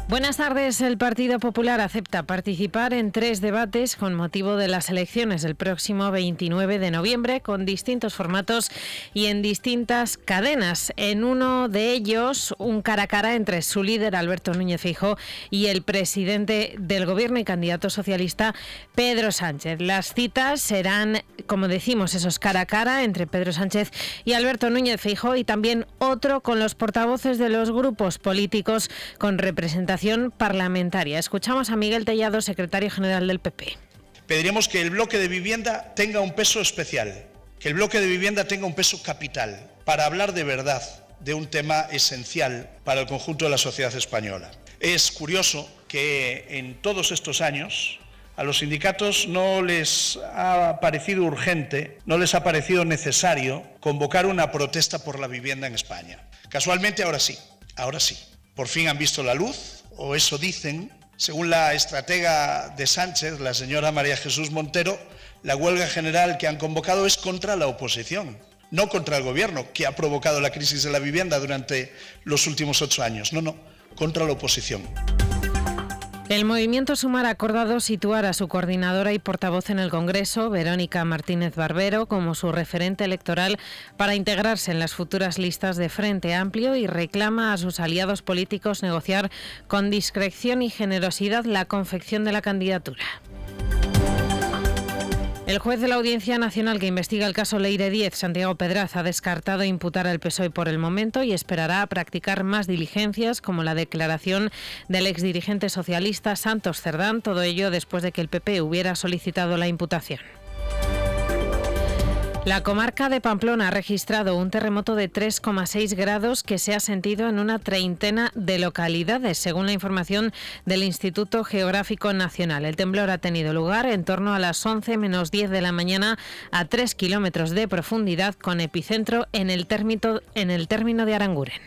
Buenas tardes. El Partido Popular acepta participar en 3 debates con motivo de las elecciones del próximo 29 de noviembre, con distintos formatos y en distintas cadenas. En uno de ellos, un cara a cara entre su líder, Alberto Núñez Feijóo, y el presidente del Gobierno y candidato socialista, Pedro Sánchez. Las citas serán, como decimos, esos cara a cara entre Pedro Sánchez y Alberto Núñez Feijóo, y también otro con los portavoces de los grupos políticos con representación parlamentaria. Escuchamos a Miguel Tellado, secretario general del PP. Pediríamos que el bloque de vivienda tenga un peso especial, que el bloque de vivienda tenga un peso capital, para hablar de verdad de un tema esencial para el conjunto de la sociedad española. Es curioso que en todos estos años a los sindicatos no les ha parecido urgente, no les ha parecido necesario convocar una protesta por la vivienda en España. Casualmente ahora sí. Por fin han visto la luz, o eso dicen. Según la estratega de Sánchez, la señora María Jesús Montero, la huelga general que han convocado es contra la oposición, no contra el gobierno, que ha provocado la crisis de la vivienda durante los últimos 8 años. No, contra la oposición. El Movimiento Sumar ha acordado situar a su coordinadora y portavoz en el Congreso, Verónica Martínez Barbero, como su referente electoral para integrarse en las futuras listas de Frente Amplio, y reclama a sus aliados políticos negociar con discreción y generosidad la confección de la candidatura. El juez de la Audiencia Nacional que investiga el caso Leire 10, Santiago Pedraz, ha descartado imputar al PSOE por el momento y esperará a practicar más diligencias, como la declaración del exdirigente socialista Santos Cerdán, todo ello después de que el PP hubiera solicitado la imputación. La comarca de Pamplona ha registrado un terremoto de 3,6 grados que se ha sentido en una treintena de localidades, según la información del Instituto Geográfico Nacional. El temblor ha tenido lugar en torno a las 11 menos 10 de la mañana a 3 kilómetros de profundidad, con epicentro en el término de Aranguren.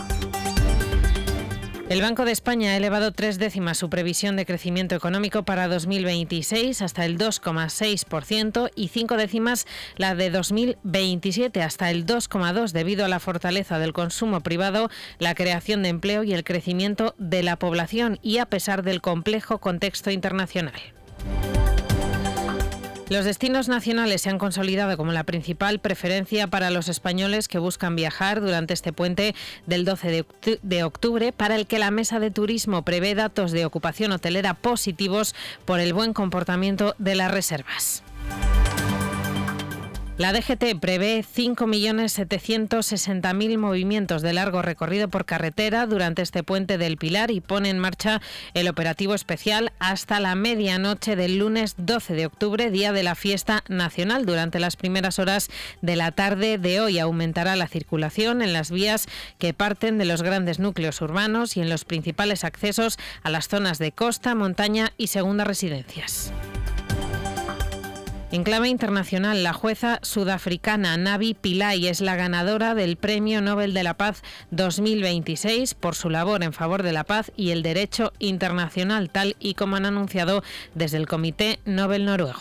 El Banco de España ha elevado 3 décimas su previsión de crecimiento económico para 2026 hasta el 2,6% y 5 décimas la de 2027 hasta el 2,2%, debido a la fortaleza del consumo privado, la creación de empleo y el crecimiento de la población, y a pesar del complejo contexto internacional. Los destinos nacionales se han consolidado como la principal preferencia para los españoles que buscan viajar durante este puente del 12 de octubre, para el que la Mesa de Turismo prevé datos de ocupación hotelera positivos por el buen comportamiento de las reservas. La DGT prevé 5.760.000 movimientos de largo recorrido por carretera durante este puente del Pilar, y pone en marcha el operativo especial hasta la medianoche del lunes 12 de octubre, día de la fiesta nacional. Durante las primeras horas de la tarde de hoy aumentará la circulación en las vías que parten de los grandes núcleos urbanos y en los principales accesos a las zonas de costa, montaña y segundas residencias. En clave internacional, la jueza sudafricana Navi Pillay es la ganadora del Premio Nobel de la Paz 2026 por su labor en favor de la paz y el derecho internacional, tal y como han anunciado desde el Comité Nobel noruego.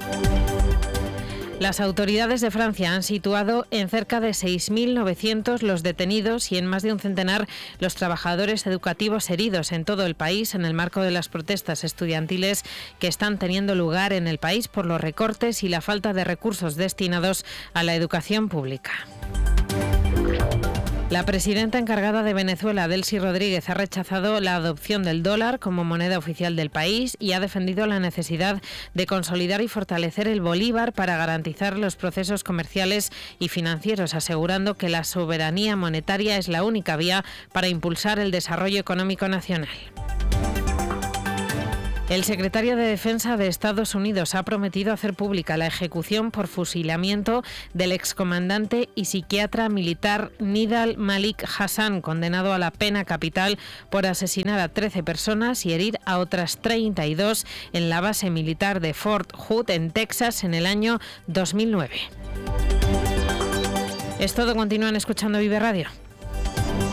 Las autoridades de Francia han situado en cerca de 6.900 los detenidos y en más de un centenar los trabajadores educativos heridos en todo el país en el marco de las protestas estudiantiles que están teniendo lugar en el país por los recortes y la falta de recursos destinados a la educación pública. La presidenta encargada de Venezuela, Delcy Rodríguez, ha rechazado la adopción del dólar como moneda oficial del país y ha defendido la necesidad de consolidar y fortalecer el bolívar para garantizar los procesos comerciales y financieros, asegurando que la soberanía monetaria es la única vía para impulsar el desarrollo económico nacional. El secretario de Defensa de Estados Unidos ha prometido hacer pública la ejecución por fusilamiento del excomandante y psiquiatra militar Nidal Malik Hassan, condenado a la pena capital por asesinar a 13 personas y herir a otras 32 en la base militar de Fort Hood, en Texas, en el año 2009. Es todo. Continúan escuchando Vive Radio.